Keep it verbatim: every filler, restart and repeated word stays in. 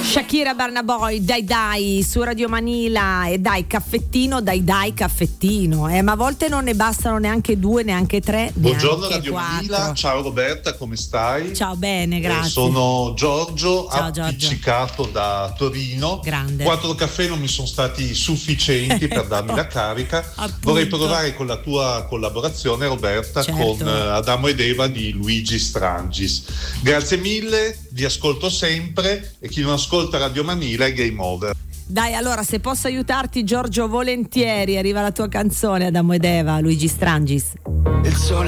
Shakira Barnaboy, dai dai, su Radio Manila, e dai caffettino, dai dai caffettino, eh, ma a volte non ne bastano neanche due, neanche tre. Buongiorno neanche Radio quattro. Manila, ciao Roberta, come stai? Ciao, bene, grazie. Eh, sono Giorgio, Ciao, appiccicato Giorgio. da Torino. Grande. Quattro caffè non mi sono stati sufficienti per darmi la carica. Appunto. Vorrei provare con la tua collaborazione, Roberta, Certo. con eh, Adamo ed Eva di Luigi Strangis. Grazie mille, vi ascolto sempre e chi non ascolta Radio Manila è game over. Dai, allora, se posso aiutarti, Giorgio, volentieri, arriva la tua canzone, Adamo ed Eva, Luigi Strangis. Il sole